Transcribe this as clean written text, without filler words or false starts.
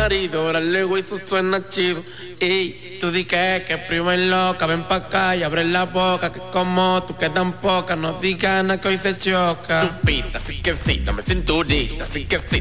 marido, ahora luego eso suena chido. Ey, tú di que primer loca, ven pa' acá y abre la boca, que como tú que tan poca, no digas nada que hoy se choca. Tu pita, sí que sí, dame cinturita, sí que sí.